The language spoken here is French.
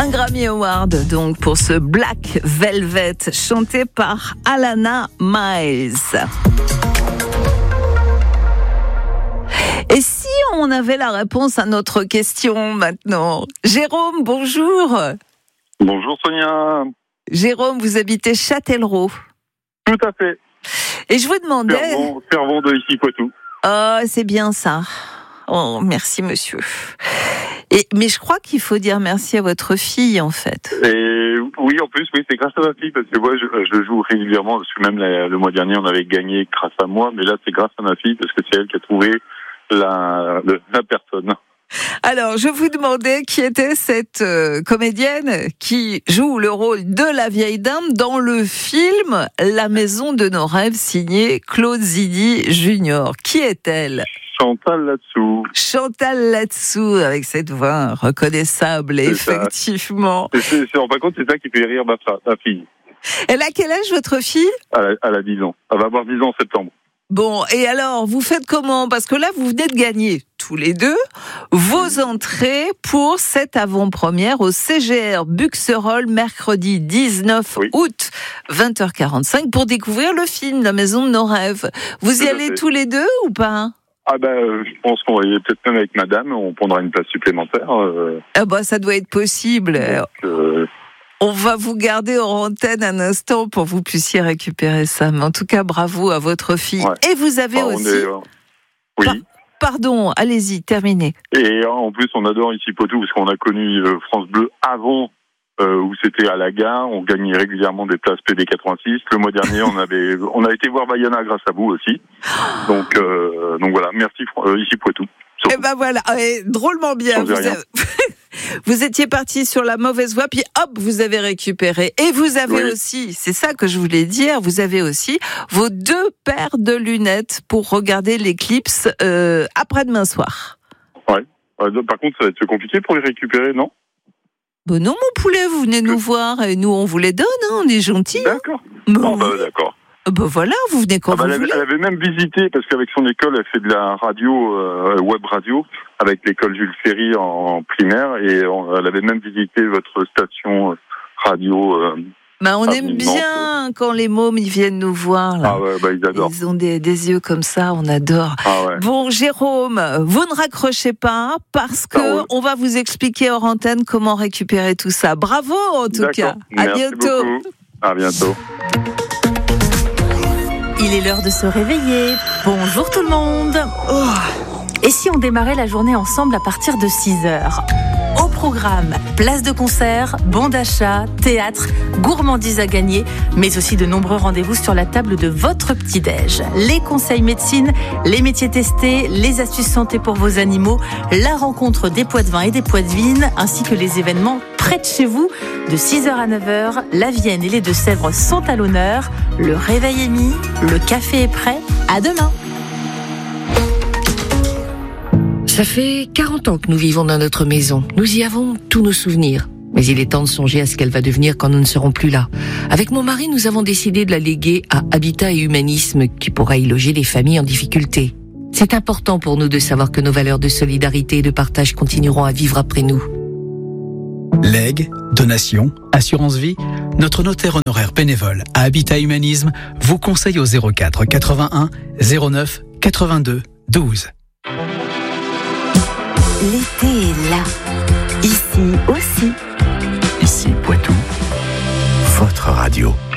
Un Grammy Award donc pour ce Black Velvet chanté par Alana Miles. Et si on avait la réponse à notre question maintenant? Jérôme, bonjour. Bonjour Sonia. Jérôme, vous habitez Châtellerault. Tout à fait. Et je vous demandais... Fervent de ici Poitou. Oh, c'est bien ça. Oh, merci monsieur. Mais je crois qu'il faut dire merci à votre fille en fait. Et oui, en plus, oui, c'est grâce à ma fille parce que moi, je joue régulièrement. Parce que même le mois dernier, on avait gagné grâce à moi, mais là, c'est grâce à ma fille parce que c'est elle qui a trouvé la personne. Alors, je vous demandais qui était cette comédienne qui joue le rôle de la vieille dame dans le film La maison de nos rêves signé Claude Zidi Junior. Qui est-elle? Chantal Latsou. Chantal Latsou, avec cette voix reconnaissable, c'est effectivement. Par contre, c'est ça qui fait rire ma fille. Elle a quel âge, votre fille? Elle a 10 ans. Elle va avoir 10 ans en septembre. Bon, et alors, vous faites comment? Parce que là, vous venez de gagner, tous les deux, vos entrées pour cette avant-première au CGR Buxerolles, mercredi 19 août, 20h45, pour découvrir le film La maison de nos rêves. Vous y allez tous les deux ou pas? Je pense qu'on va y aller peut-être même avec madame, on prendra une place supplémentaire. Ça doit être possible. Donc, on va vous garder en antenne un instant pour que vous puissiez récupérer ça. Mais en tout cas, bravo à votre fille. Ouais. Et vous avez aussi... Oui. Pardon, allez-y, terminez. Et en plus, on adore ici Poitou parce qu'on a connu France Bleu avant, où c'était à la gare. On gagnait régulièrement des places PD86. Le mois dernier, on a été voir Bayana grâce à vous aussi. Donc voilà, merci ici Poitou. Et voilà, drôlement bien. Vous étiez parti sur la mauvaise voie, puis hop, vous avez récupéré. Et vous avez aussi, c'est ça que je voulais dire, vous avez aussi vos 2 paires de lunettes pour regarder l'éclipse après-demain soir. Ouais. Par contre, ça va être compliqué pour les récupérer, non? Non, mon poulet, vous venez nous voir et nous, on vous les donne, on est gentils. D'accord. D'accord. Voilà, vous venez quand vous voulez. Elle avait même visité, parce qu'avec son école, elle fait de la radio, web radio, avec l'école Jules Ferry en primaire, et elle avait même visité votre station radio. On aime bien quand les mômes ils viennent nous voir. Là. Ils adorent. Ils ont des yeux comme ça, on adore. Bon, Jérôme, vous ne raccrochez pas, parce que on va vous expliquer hors antenne comment récupérer tout ça. Bravo en tout cas. Merci bientôt. Beaucoup. À bientôt. Il est l'heure de se réveiller. Bonjour tout le monde. Et si on démarrait la journée ensemble à partir de 6h? Au programme, place de concert, bons d'achat, théâtre, gourmandises à gagner, mais aussi de nombreux rendez-vous sur la table de votre petit-déj. Les conseils médecine, les métiers testés, les astuces santé pour vos animaux, la rencontre des Poitvins et des Poitevines, ainsi que les événements près de chez vous. De 6h à 9h, la Vienne et les Deux-Sèvres sont à l'honneur. Le réveil est mis, le café est prêt. À demain. Ça fait 40 ans que nous vivons dans notre maison. Nous y avons tous nos souvenirs. Mais il est temps de songer à ce qu'elle va devenir quand nous ne serons plus là. Avec mon mari, nous avons décidé de la léguer à Habitat et Humanisme, qui pourra y loger les familles en difficulté. C'est important pour nous de savoir que nos valeurs de solidarité et de partage continueront à vivre après nous. Legs, donations, assurance vie, notre notaire honoraire bénévole à Habitat Humanisme vous conseille au 04 81 09 82 12. L'été est là. Ici aussi. Ici Poitou, votre radio.